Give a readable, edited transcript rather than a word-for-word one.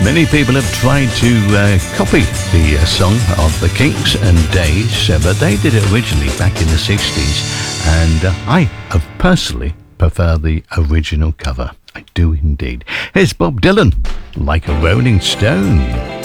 Many people have tried to copy the song of the Kinks and Days, but they did it originally back in the 60s, and I personally prefer the original cover. I do indeed. Here's Bob Dylan, Like a Rolling Stone.